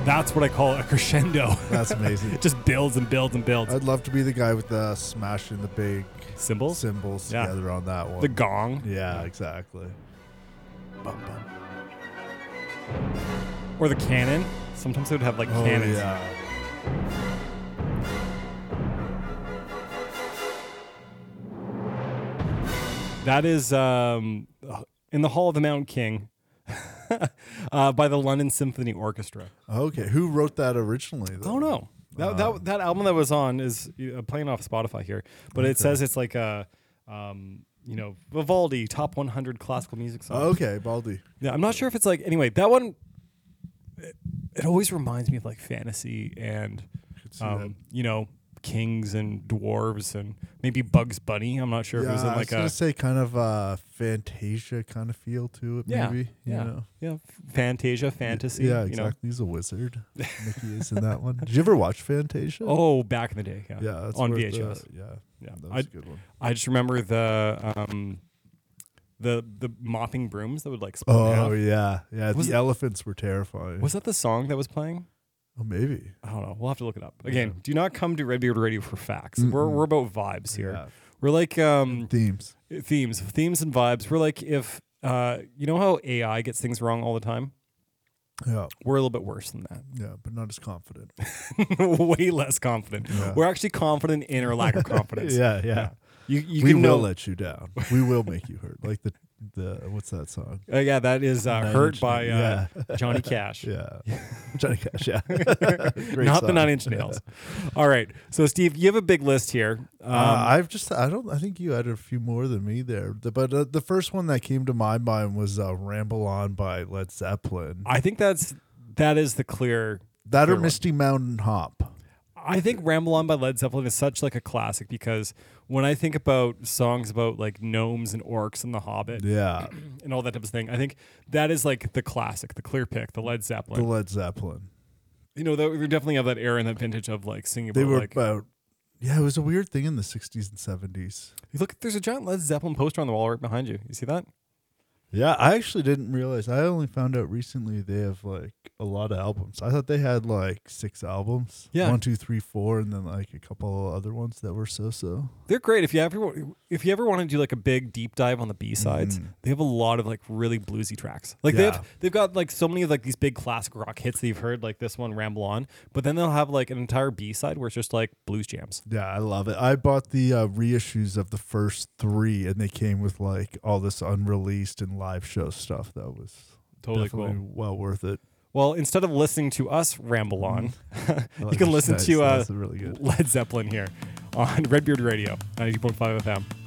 That's what I call a crescendo. That's amazing. It just builds and builds and builds. I'd love to be the guy with the smashing the big Cymbals together on that one. The gong. Yeah, exactly. Bum, bum. Or the cannon. Sometimes they would have like cannons. Yeah. That is in the Hall of the Mountain King by the London Symphony Orchestra. Okay, who wrote that originally, though? Oh no, that album that was on is playing off Spotify here, but it says it's like a Vivaldi top 100 classical music songs. Okay, Baldi. Yeah, I'm not sure if it's like anyway. That one, it always reminds me of like fantasy and kings and dwarves and maybe Bugs Bunny. I'm not sure if it was in like I was gonna say kind of Fantasia kind of feel to it. Maybe Fantasia, fantasy. Yeah, exactly. He's a wizard. Mickey is in that one. Did you ever watch Fantasia? Oh, back in the day. Yeah, that's on VHS. Yeah, that was a good one. I just remember the mopping brooms that would like split in half. Yeah. The elephants were terrifying. Was that the song that was playing? Oh, maybe. I don't know. We'll have to look it up. Again, do not come to Redbeard Radio for facts. We're about vibes here. Yeah. We're like themes and vibes. We're like if you know how AI gets things wrong all the time. Yeah, we're a little bit worse than that. Yeah, but not as confident. Way less confident. Yeah. We're actually confident in our lack of confidence. Yeah. We will let you down. We will make you hurt. Like the what's that song? That is Hurt by Johnny Cash. Yeah. Johnny Cash, yeah. Not song. The 9 Inch Nails. All right. So Steve, you have a big list here. I think you had a few more than me there. But the first one that came to my mind was Ramble On by Led Zeppelin. I think that is the clear or Misty Mountain Hop. I think Ramble On by Led Zeppelin is such like a classic because when I think about songs about like gnomes and orcs and the Hobbit and all that type of thing, I think that is like the classic, the clear pick, the Led Zeppelin. The Led Zeppelin. You know, we definitely have that era and that vintage of like singing about they were about it was a weird thing in the 60s and 70s. You look, there's a giant Led Zeppelin poster on the wall right behind you. You see that? Yeah, I actually didn't realize. I only found out recently they have like a lot of albums. I thought they had like 6 albums. Yeah. 1, 2, 3, 4, and then like a couple other ones that were so. They're great. If you ever want to do like a big deep dive on the B-sides, they have a lot of like really bluesy tracks. Like they've got like so many of like these big classic rock hits that you've heard, like this one, Ramble On, but then they'll have like an entire B-side where it's just like blues jams. Yeah, I love it. I bought the reissues of the first 3 and they came with like all this unreleased and live show stuff. That was totally definitely cool. Well worth it. Well, instead of listening to us ramble on, you can listen to really good. Led Zeppelin here on Redbeard Radio, 92.5 FM.